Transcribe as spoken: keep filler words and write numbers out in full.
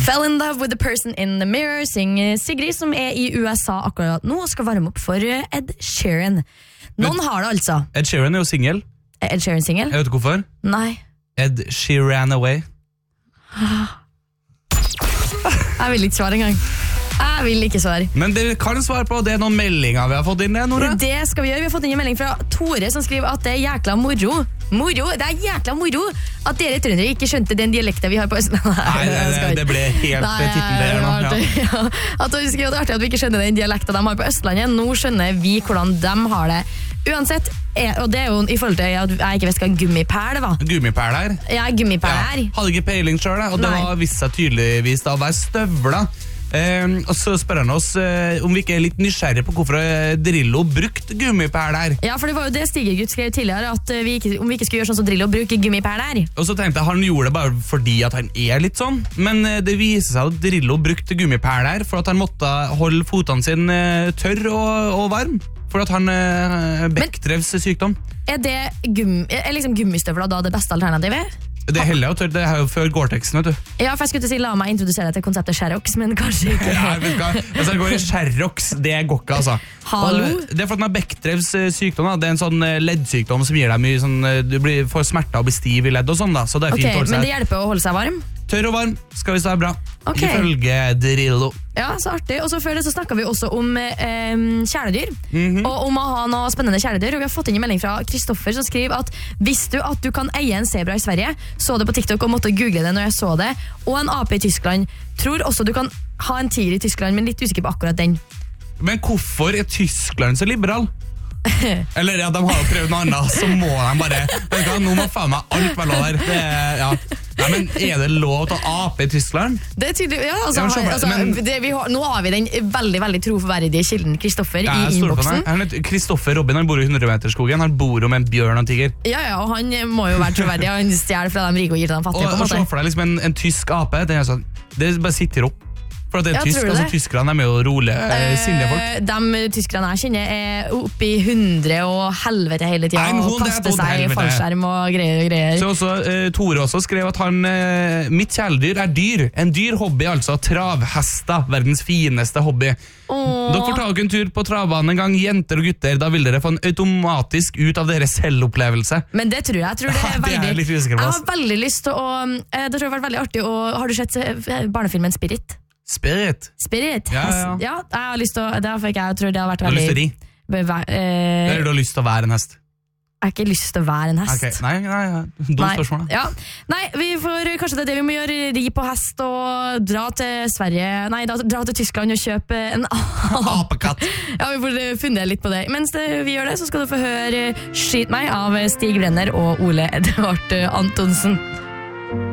Fell in love with the person in the mirror, synger Sigrid, som er i U S A akkurat nå og skal varme opp for Ed Sheeran. Noen Men, har det altså. Ed Sheeran er jo single. Ed Sheeran single? Jeg vet ikke hvorfor. Nei. Ed Sheeran away. Jeg vil ikke svare engang. Jeg vil ikke svare. Men dere kan svare på, det er noen meldinger vi har fått inn, Nora. Det skal vi gjøre. Vi har fått inn en melding fra Tore som skriver at det er jækla moro. Moro, det er jækla moro at dere trøndere ikke skjønte den dialekten vi har på Østlandet. Nei, det, det, det ble helt titten der nå. Ja. Ja. At du skriver at det er artig at vi ikke skjønner den dialekten de har på Østlandet. Nå skjønner vi hvordan de har det. Uansett, og det er jo i forhold til at jeg ikke vet hva gummipæl var. Gummipæl her? Ja, gummipæl her. Ja, hadde ikke peiling selv, og det Nei. var vist seg tydeligvis da å være støvler. Eh, og så spør han oss eh, om vi ikke er litt nysgjerrige på hvorfor Drillo brukte gummipæl her. Ja, for det var jo det Stigergutt skrev tidligere, at vi ikke, om vi ikke skulle gjøre sånn som Drillo, bruke gummipæl her. Og så tenkte jeg han gjorde det bare fordi at han er litt sånn, men det viser seg at Drillo brukte gummipæl her for at han måtte holde fotene sine tørr og, og varm, for at han eh, Bechdrevs sykdom. Er det gum, er liksom gummistøvler da det beste alternativet? Det er heldig og tørt, det er jo før Gore-Texen, vet du. Ja, for jeg skulle til å si, la meg introdusere deg til konseptet Sherrox, men kanskje ikke. Ja, vet du hva? Altså, det går i Sherrox, det går ikke, altså. Hallo? Og det er for at den har Bechdrevs sykdom, da. Det er en sånn leddsykdom som gir deg mye sånn, du blir, får smerter og blir stiv i ledd og sånn, da. Så det er Ok, fint å holde seg. men det hjelper å holde seg varm? Tørr og varm, skal vi stå bra. Ok. Ifølge Drillo. Ja, så artig. Og så før det så snakket vi også om eh, kjæledyr, Mhm. og om å ha noe spennende kjæledyr, og vi har fått inn en melding fra Kristoffer som skriver at visste du at du kan eie en zebra i Sverige? Så det på TikTok og måtte google det når jeg så det. Og en ape i Tyskland. Tror også du kan ha en tiger i Tyskland, men litt usikker på akkurat den. Men hvorfor er Tyskland så liberal? Eller ja, de har jo prøvd noe annet, så må de bare vet du hva, nå må faen meg alt være lov her. Det er, ja. Nei, men er det lov til å ape i Tyskland? Det er tydelig, ja, altså, Ja, men så- altså, men- det, vi har, nå har vi den veldig, veldig troverdige kilden Kristoffer Ja, i jeg stoler på innboksen. deg. Han heter Kristoffer Robin, han bor i hundremeterskogen. Han bor jo med en bjørn og en tiger. Ja, ja, og han må jo være troverdig. Han stjeler fra de rike og gir til de Og, fattige, på en og se måte. for deg liksom en, en tysk ape. Det er sånn, det bare sitter opp. For at det er Ja, tysk, tror du altså det? tyskerne de er jo rolige, eh, sindige folk. Eh, De tyskerne jeg kjenner er oppe i hundre og helvete hele tida Nei, men og hun, det er kaster både seg i helvete. fallskjerm og greier og greier. Så også, eh, Tore også skrev at han, eh, mitt kjæledyr er dyr. En dyr hobby, altså travhester. Verdens fineste hobby. Åh. Dere får ta dere en tur på travbanen en gang, jenter og gutter. Da vil dere få en automatisk ut av deres selvopplevelse. Men det tror jeg. Jeg tror det Ja, er det er veldig jeg litt usikker på, Jeg ass. har veldig lyst til å eh, Det tror jeg har vært veldig artig å, har du sett eh, barnefilmen Spirit? Spirit. Spirit? Ja, ja, ja. ja jeg har lyst til å Det fikk jeg, jeg tror det har vært Du har lyst til å veldig ri? beva- eh, Eller du har lyst til å være en hest? Jeg har ikke lyst til å være en hest. Ok, Nei, nei, nei. Dumt Nei. spørsmål. da. Ja. Nei, vi får, kanskje det er det vi må gjøre. Ri på hest og dra til Sverige Nei, da, dra til Tyskland og kjøpe en Apekatt. Ja, vi får fundere litt på det. Mens det, vi gjør det, så skal du få høre Skyt meg av Stig Brenner og Ole Edvard Antonsen.